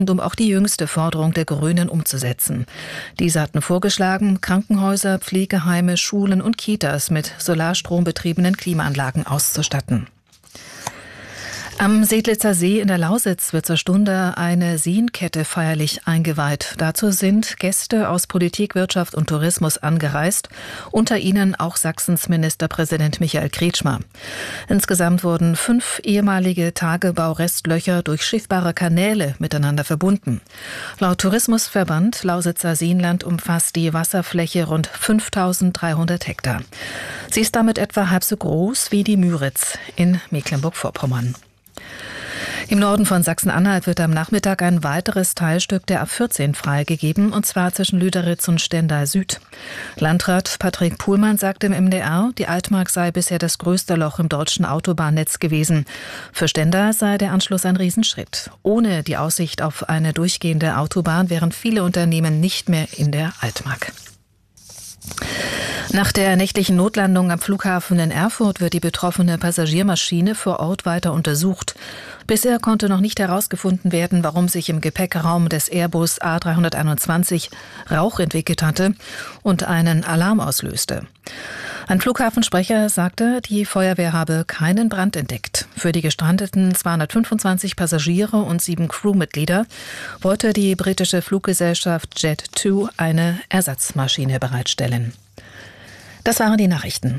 um auch die jüngste Forderung der Grünen umzusetzen. Diese hatten vorgeschlagen, Krankenhäuser, Pflegeheime, Schulen und Kitas mit solarstrombetriebenen Klimaanlagen auszustatten. Am Sedlitzer See in der Lausitz wird zur Stunde eine Seenkette feierlich eingeweiht. Dazu sind Gäste aus Politik, Wirtschaft und Tourismus angereist, unter ihnen auch Sachsens Ministerpräsident Michael Kretschmer. Insgesamt wurden 5 ehemalige Tagebaurestlöcher durch schiffbare Kanäle miteinander verbunden. Laut Tourismusverband Lausitzer Seenland umfasst die Wasserfläche rund 5.300 Hektar. Sie ist damit etwa halb so groß wie die Müritz in Mecklenburg-Vorpommern. Im Norden von Sachsen-Anhalt wird am Nachmittag ein weiteres Teilstück der A14 freigegeben, und zwar zwischen Lüderitz und Stendal Süd. Landrat Patrick Puhlmann sagte im MDR, die Altmark sei bisher das größte Loch im deutschen Autobahnnetz gewesen. Für Stendal sei der Anschluss ein Riesenschritt. Ohne die Aussicht auf eine durchgehende Autobahn wären viele Unternehmen nicht mehr in der Altmark. Nach der nächtlichen Notlandung am Flughafen in Erfurt wird die betroffene Passagiermaschine vor Ort weiter untersucht. Bisher konnte noch nicht herausgefunden werden, warum sich im Gepäckraum des Airbus A321 Rauch entwickelt hatte und einen Alarm auslöste. Ein Flughafensprecher sagte, die Feuerwehr habe keinen Brand entdeckt. Für die gestrandeten 225 Passagiere und 7 Crewmitglieder wollte die britische Fluggesellschaft Jet2 eine Ersatzmaschine bereitstellen. Das waren die Nachrichten.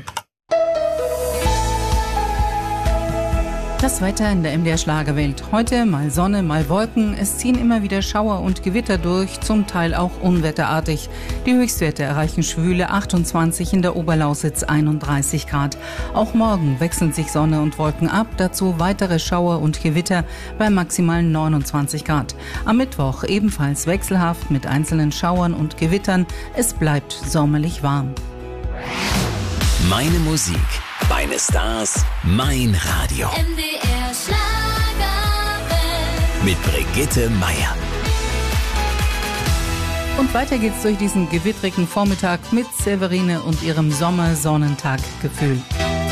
Das Wetter in der MDR Schlagerwelt. Heute mal Sonne, mal Wolken. Es ziehen immer wieder Schauer und Gewitter durch, zum Teil auch unwetterartig. Die Höchstwerte erreichen schwüle 28, in der Oberlausitz 31 Grad. Auch morgen wechseln sich Sonne und Wolken ab, dazu weitere Schauer und Gewitter bei maximalen 29 Grad. Am Mittwoch ebenfalls wechselhaft mit einzelnen Schauern und Gewittern. Es bleibt sommerlich warm. Meine Musik, meine Stars, mein Radio. MDR Schlagerwelt. Mit Brigitte Meier. Und weiter geht's durch diesen gewittrigen Vormittag mit Severine und ihrem Sommersonnentaggefühl.